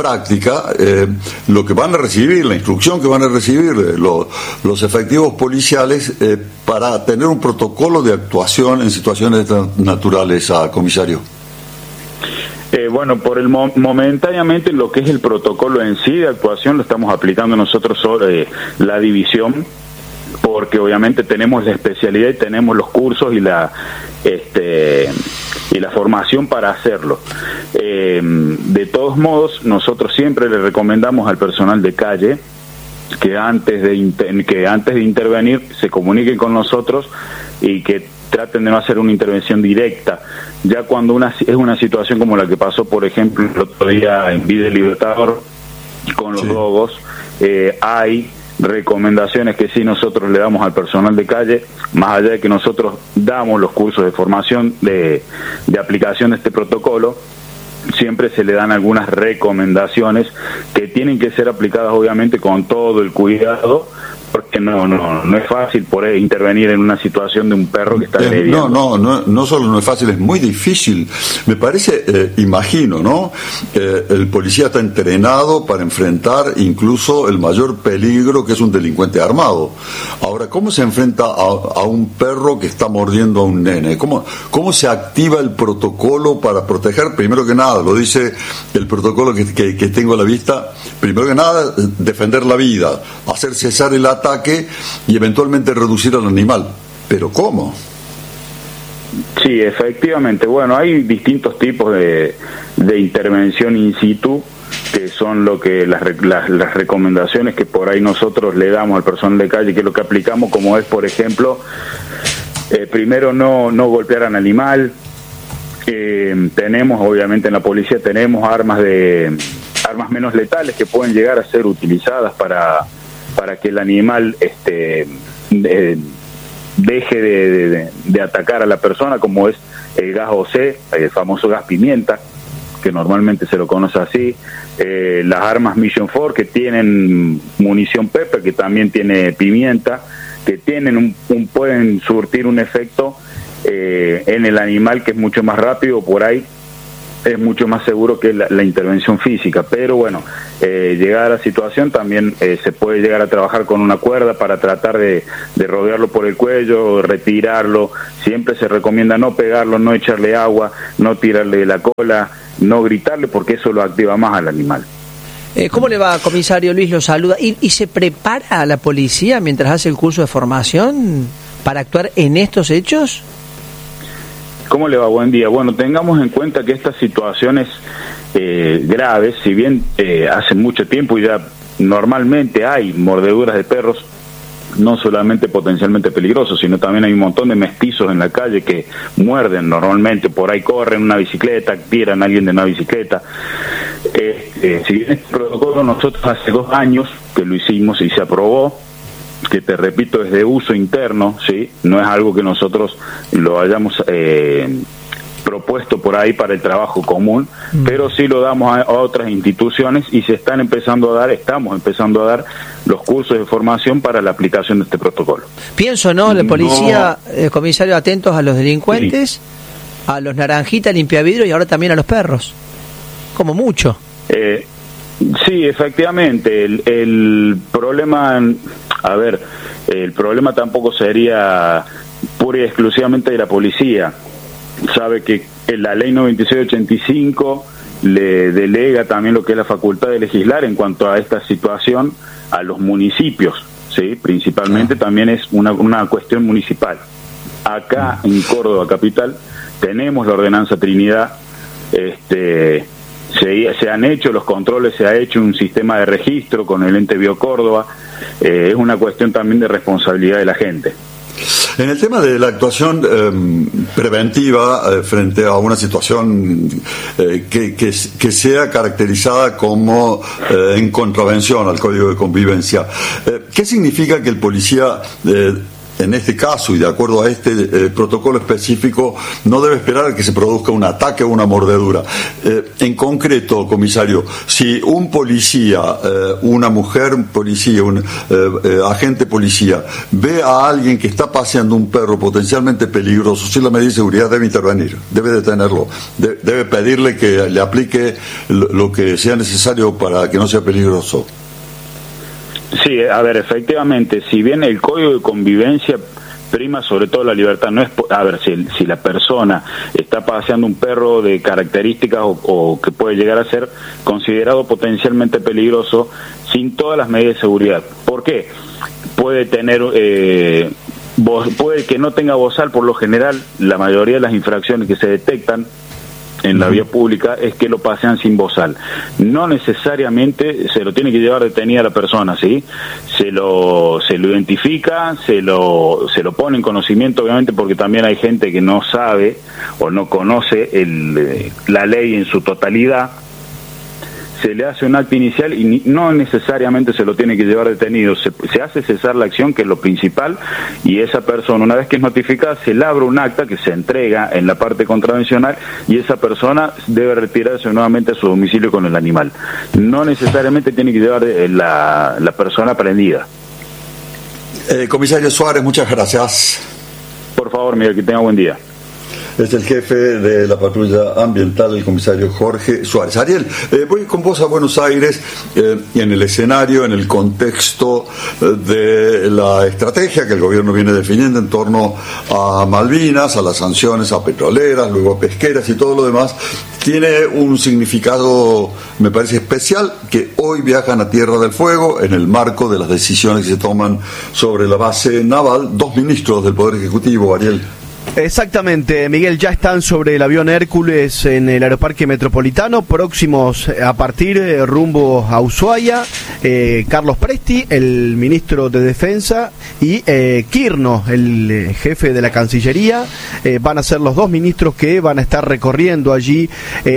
práctica lo que van a recibir, la instrucción que van a recibir los efectivos policiales para tener un protocolo de actuación en situaciones de naturaleza, comisario? Bueno, por el momentáneamente lo que es el protocolo en sí de actuación lo estamos aplicando nosotros sobre la división, porque obviamente tenemos la especialidad y tenemos los cursos y la formación para hacerlo. De todos modos, nosotros siempre le recomendamos al personal de calle que antes de intervenir se comuniquen con nosotros y que traten de no hacer una intervención directa. Ya cuando es una situación como la que pasó, por ejemplo, el otro día en Villa Libertador con los dogos, hay recomendaciones que sí nosotros le damos al personal de calle, más allá de que nosotros damos los cursos de formación de aplicación de este protocolo, siempre se le dan algunas recomendaciones que tienen que ser aplicadas obviamente con todo el cuidado, porque no es fácil poder intervenir en una situación de un perro que está agrediendo. No solo no es fácil, es muy difícil. Me parece, imagino, ¿no? El policía está entrenado para enfrentar incluso el mayor peligro, que es un delincuente armado. Ahora, ¿cómo se enfrenta a un perro que está mordiendo a un nene? ¿Cómo se activa el protocolo para proteger? Primero que nada, lo dice el protocolo que tengo a la vista, primero que nada, defender la vida, hacer cesar el ataque y eventualmente reducir al animal. ¿Pero cómo? Sí, efectivamente. Bueno, hay distintos tipos de intervención in situ, que son lo que las recomendaciones que por ahí nosotros le damos al personal de calle, que es lo que aplicamos, como es, por ejemplo, primero no golpear al animal. Tenemos, obviamente en la policía tenemos armas menos letales que pueden llegar a ser utilizadas para que el animal deje de atacar a la persona, como es el gas OC, el famoso gas pimienta, que normalmente se lo conoce así, las armas Mission 4 que tienen munición pepper, que también tiene pimienta, que tienen pueden surtir un efecto en el animal que es mucho más rápido, por ahí es mucho más seguro que la intervención física. Pero bueno, llegada a la situación también se puede llegar a trabajar con una cuerda para tratar de rodearlo por el cuello, retirarlo. Siempre se recomienda no pegarlo, no echarle agua, no tirarle la cola, no gritarle, porque eso lo activa más al animal. ¿Cómo le va, comisario Luis? Lo saluda. ¿Y se prepara a la policía mientras hace el curso de formación para actuar en estos hechos? ¿Cómo le va? Buen día. Bueno, tengamos en cuenta que estas situaciones graves, si bien hace mucho tiempo ya normalmente hay mordeduras de perros, no solamente potencialmente peligrosos, sino también hay un montón de mestizos en la calle que muerden normalmente, por ahí corren una bicicleta, tiran a alguien de una bicicleta. Si bien este protocolo nosotros hace 2 años que lo hicimos y se aprobó, que te repito, es de uso interno, ¿sí? No es algo que nosotros lo hayamos propuesto por ahí para el trabajo común, pero sí lo damos a otras instituciones y estamos empezando a dar los cursos de formación para la aplicación de este protocolo. Pienso, ¿no? La policía, comisario, atentos a los delincuentes, a los naranjitas, limpiavidrios y ahora también a los perros, como mucho. Sí, efectivamente, el problema, el problema tampoco sería pura y exclusivamente de la policía. Sabe que la ley 9685 le delega también lo que es la facultad de legislar en cuanto a esta situación a los municipios, ¿sí? Principalmente también es una cuestión municipal. Acá en Córdoba capital tenemos la ordenanza Trinidad, se han hecho los controles, se ha hecho un sistema de registro con el ente Biocórdoba. Es una cuestión también de responsabilidad de la gente. En el tema de la actuación preventiva frente a una situación que sea caracterizada como en contravención al Código de Convivencia, ¿qué significa que el policía en este caso y de acuerdo a este protocolo específico, no debe esperar a que se produzca un ataque o una mordedura. En concreto, comisario, si un policía, una mujer policía, un agente policía, ve a alguien que está paseando un perro potencialmente peligroso, si la medida de seguridad debe intervenir, debe detenerlo, debe pedirle que le aplique lo que sea necesario para que no sea peligroso. Sí, a ver, efectivamente, si bien el código de convivencia prima sobre todo la libertad, no es, a ver, si la persona está paseando un perro de características o que puede llegar a ser considerado potencialmente peligroso sin todas las medidas de seguridad. ¿Por qué? Puede tener, puede que no tenga bozal. Por lo general, la mayoría de las infracciones que se detectan en la vía pública es que lo pasean sin bozal. No necesariamente se lo tiene que llevar detenida la persona, ¿sí? Se lo identifica, se lo pone en conocimiento, obviamente, porque también hay gente que no sabe o no conoce la ley en su totalidad. Se le hace un acta inicial y no necesariamente se lo tiene que llevar detenido, se hace cesar la acción, que es lo principal, y esa persona, una vez que es notificada, se labra un acta que se entrega en la parte contravencional y esa persona debe retirarse nuevamente a su domicilio con el animal. No necesariamente tiene que llevar la persona prendida. Comisario Suárez, muchas gracias. Por favor, Miguel, que tenga buen día. Es el jefe de la patrulla ambiental, el comisario Jorge Suárez. Ariel, voy con vos a Buenos Aires, en el escenario, en el contexto de la estrategia que el gobierno viene definiendo en torno a Malvinas, a las sanciones a petroleras, luego a pesqueras y todo lo demás. Tiene un significado, me parece especial, que hoy viajan a Tierra del Fuego en el marco de las decisiones que se toman sobre la base naval 2 ministros del Poder Ejecutivo, Ariel. Exactamente, Miguel, ya están sobre el avión Hércules en el Aeroparque Metropolitano, próximos a partir rumbo a Ushuaia, Carlos Presti, el ministro de Defensa, y Quirno, el jefe de la Cancillería. Van a ser los 2 ministros que van a estar recorriendo allí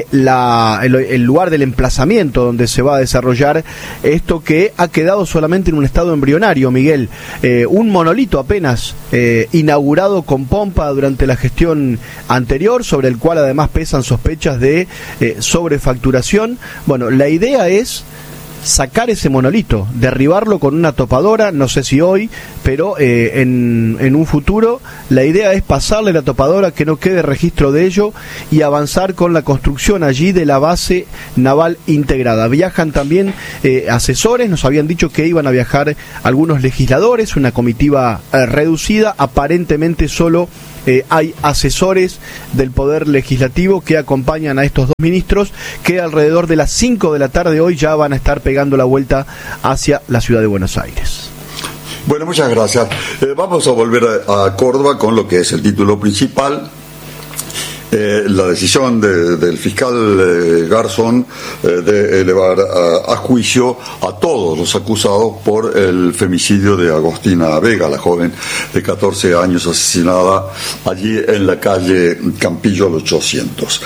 el lugar del emplazamiento donde se va a desarrollar esto que ha quedado solamente en un estado embrionario, Miguel. Un monolito apenas inaugurado con pompa durante la gestión anterior, sobre el cual además pesan sospechas de sobrefacturación. Bueno, la idea es sacar ese monolito, derribarlo con una topadora, no sé si hoy, pero en un futuro la idea es pasarle la topadora, que no quede registro de ello, y avanzar con la construcción allí de la base naval integrada. Viajan también asesores, nos habían dicho que iban a viajar algunos legisladores, una comitiva reducida, aparentemente solo hay asesores del Poder Legislativo que acompañan a estos 2 ministros, que alrededor de las 5 de la tarde hoy ya van a estar pegando la vuelta hacia la ciudad de Buenos Aires. Bueno, muchas gracias. Vamos a volver a Córdoba con lo que es el título principal. La decisión del fiscal Garzón de elevar a juicio a todos los acusados por el femicidio de Agostina Vega, la joven de 14 años asesinada allí en la calle Campillo al 800.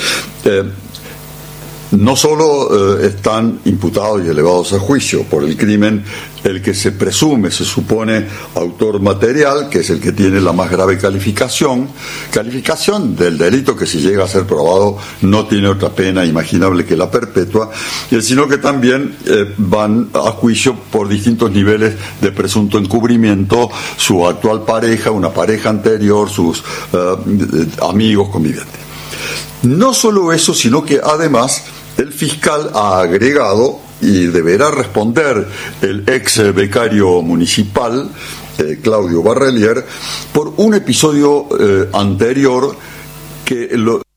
No solo están imputados y elevados a juicio por el crimen el que se presume, se supone, autor material, que es el que tiene la más grave calificación del delito que, si llega a ser probado, no tiene otra pena imaginable que la perpetua, sino que también van a juicio por distintos niveles de presunto encubrimiento, su actual pareja, una pareja anterior, sus amigos, convivientes. No solo eso, sino que además el fiscal ha agregado, y deberá responder el ex becario municipal, Claudio Barrelier, por un episodio anterior que